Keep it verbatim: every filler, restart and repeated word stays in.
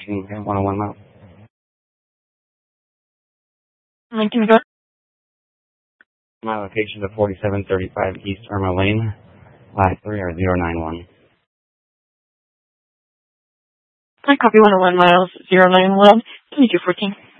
one oh one miles. nineteen, go. My location is forty-seven thirty-five East Irma Lane. Last three are zero nine one. I copy one oh one miles, zero nine one, twenty-two fourteen.